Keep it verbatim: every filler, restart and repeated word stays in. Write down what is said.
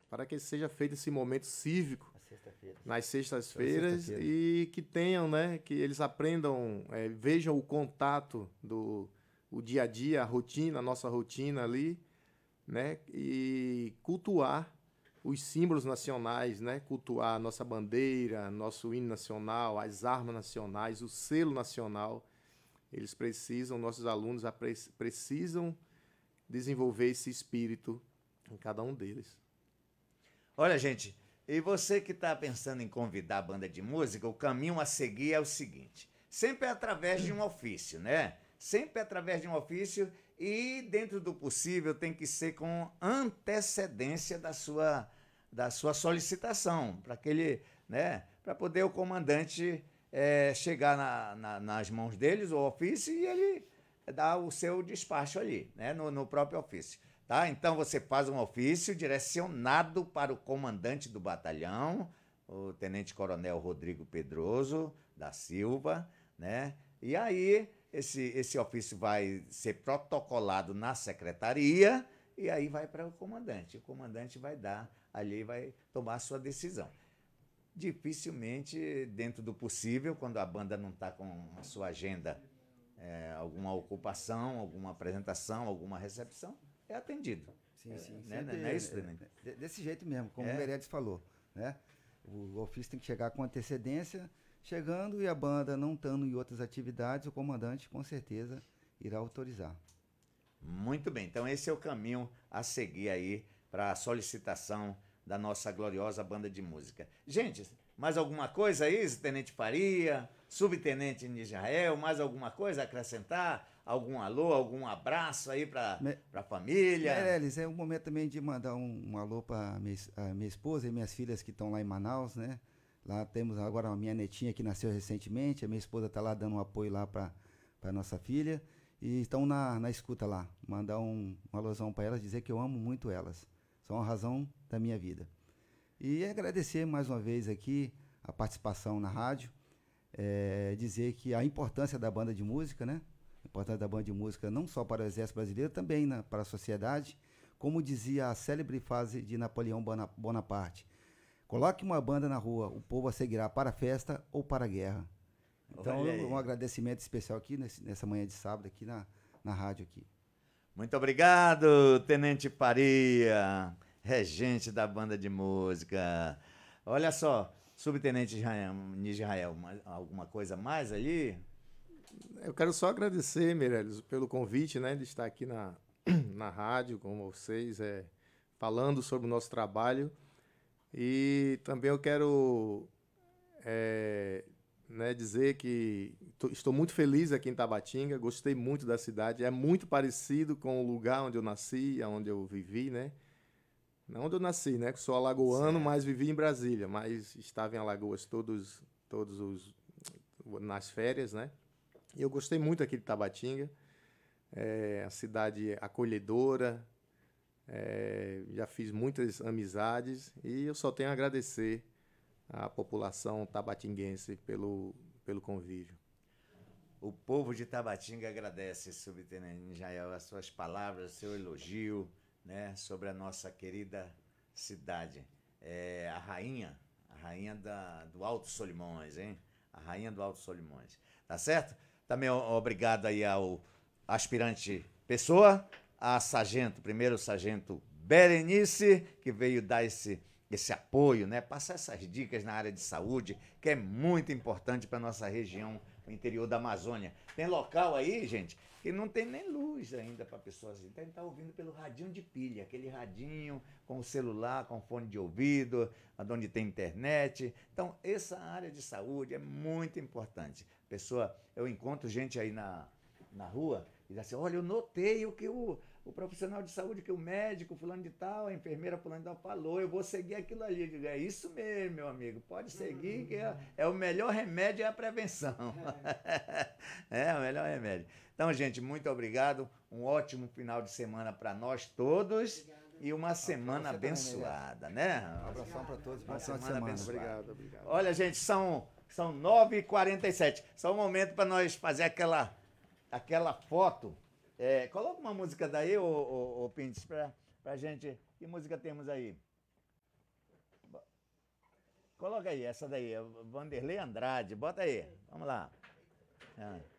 para que seja feito esse momento cívico Sexta-feira. nas sextas-feiras sexta-feira. e que tenham, né, que eles aprendam, é, vejam o contato do o dia a dia, a rotina, a nossa rotina ali, né, e cultuar os símbolos nacionais, né, cultuar a nossa bandeira, nosso hino nacional, as armas nacionais, o selo nacional. Eles precisam, nossos alunos apre- precisam desenvolver esse espírito em cada um deles. Olha, gente, e você que está pensando em convidar a banda de música, o caminho a seguir é o seguinte: sempre é através de um ofício, né? Sempre é através de um ofício e, dentro do possível, tem que ser com antecedência da sua, da sua solicitação, para aquele, né? Para poder o comandante eh, chegar na- na- nas mãos deles, o ofício, e ele dar o seu despacho ali, né? No, no próprio ofício. Tá? Então você faz um ofício direcionado para o comandante do batalhão, o tenente-coronel Rodrigo Pedroso da Silva, né? E aí esse, esse ofício vai ser protocolado na secretaria e aí vai para o comandante. O comandante vai dar ali, vai tomar a sua decisão. Dificilmente, dentro do possível, quando a banda não está com a sua agenda, é, alguma ocupação, alguma apresentação, alguma recepção, é atendido. Sim, sim. Né? Sempre Não é isso, é- Tenente? é desse jeito mesmo, como É. o Meirelles falou, né? O ofício tem que chegar com antecedência, chegando e a banda não estando em outras atividades, o comandante com certeza irá autorizar. Muito bem, então esse é o caminho a seguir aí para a solicitação da nossa gloriosa banda de música. Gente, mais alguma coisa aí, Tenente Faria, Subtenente Nisrael, mais alguma coisa a acrescentar? Algum alô, algum abraço aí para Me- a família? Meirelles, é o momento também de mandar um, um alô para minha, es- a minha esposa e minhas filhas que estão lá em Manaus, né? Lá temos agora a minha netinha que nasceu recentemente, a minha esposa está lá dando um apoio lá para a nossa filha e estão na, na escuta lá. Mandar um, um alôzão para elas, dizer que eu amo muito elas. São a razão da minha vida. E agradecer mais uma vez aqui a participação na rádio, é, dizer que a importância da banda de música, né? A importância da banda de música não só para o Exército Brasileiro, também na, para a sociedade. Como dizia a célebre frase de Napoleão Bona- Bonaparte: coloque uma banda na rua, o povo a seguirá para a festa ou para a guerra. Então, Olha aí. um agradecimento especial aqui nesse- nessa manhã de sábado aqui na, na rádio aqui. Muito obrigado, Tenente Faria, regente da banda de música. Olha só, Subtenente Israel, Nisrael, mais- alguma coisa mais ali? Eu quero só agradecer, Meirelles, pelo convite, né, de estar aqui na, na rádio com vocês, é, falando sobre o nosso trabalho. E também eu quero é, né, dizer que tô- estou muito feliz aqui em Tabatinga, gostei muito da cidade, é muito parecido com o lugar onde eu nasci, onde eu vivi, né? Não onde eu nasci, né? Sou alagoano, Certo. mas vivi em Brasília, mas estava em Alagoas todos, todos os nas férias, né? E eu gostei muito aqui de Tabatinga, é a cidade acolhedora, é, já fiz muitas amizades e eu só tenho a agradecer à população tabatinguense pelo, pelo convívio. O povo de Tabatinga agradece, Subtenente Israel, as suas palavras, o seu elogio, né, sobre a nossa querida cidade. É a rainha, a rainha da, do Alto Solimões, hein? A rainha do Alto Solimões. Tá certo? Também ó, obrigado aí ao aspirante Pessoa, a sargento, primeiro sargento Berenice, que veio dar esse, esse apoio, né? Passar essas dicas na área de saúde, que é muito importante para nossa região, o interior da Amazônia. Tem local aí, gente, que não tem nem luz ainda para pessoas. Então, ele está ouvindo pelo radinho de pilha, aquele radinho com o celular, com fone de ouvido, onde tem internet. Então, essa área de saúde é muito importante. Pessoa, eu encontro gente aí na, na rua e diz assim: olha, eu notei o que o, o profissional de saúde, que o médico fulano de tal, a enfermeira fulano de tal falou, eu vou seguir aquilo ali. Eu digo: é isso mesmo, meu amigo, pode seguir, que é, é o melhor remédio, é a prevenção. É o melhor remédio. Então, gente, muito obrigado, um ótimo final de semana para nós todos e uma semana você também, abençoada, né? Um abração para todos, bom Uma final de semana semana. abençoada. Obrigado, obrigado. Olha, gente, são, são nove e quarenta e sete. Só um momento para nós fazer aquela, aquela foto. É, coloca uma música daí, ô, ô, ô Pintes, para a gente. Que música temos aí? Coloca aí, essa daí, é Vanderlei Andrade. Bota aí. Vamos lá. Ah.